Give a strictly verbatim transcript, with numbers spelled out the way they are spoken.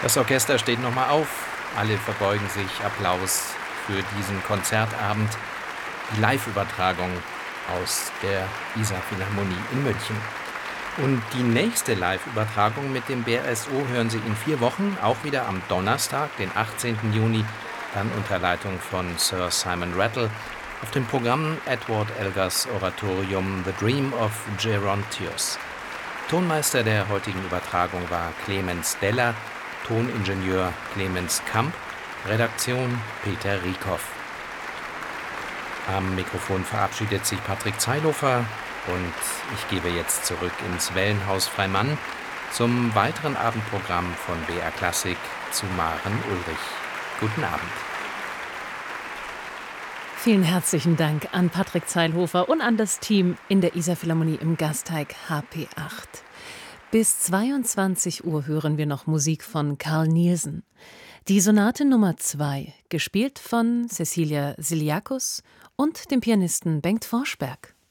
Das Orchester steht nochmal auf. Alle verbeugen sich. Applaus für diesen Konzertabend. Die Live-Übertragung aus der Isar Philharmonie in München. Und die nächste Live-Übertragung mit dem B R S O hören Sie in vier Wochen, auch wieder am Donnerstag, den achtzehnten Juni, dann unter Leitung von Sir Simon Rattle. Auf dem Programm Edward Elgars Oratorium The Dream of Gerontius. Tonmeister der heutigen Übertragung war Clemens Deller, Toningenieur Clemens Kamp, Redaktion Peter Rieckhoff. Am Mikrofon verabschiedet sich Patrick Zeilhofer und ich gebe jetzt zurück ins Wellenhaus Freimann zum weiteren Abendprogramm von B R Klassik zu Maren Ulrich. Guten Abend. Vielen herzlichen Dank an Patrick Zeilhofer und an das Team in der Isar Philharmonie im Gasteig H P acht. Bis zweiundzwanzig Uhr hören wir noch Musik von Carl Nielsen. Die Sonate Nummer zwei, gespielt von Cecilia Siliakos und dem Pianisten Bengt Forsberg.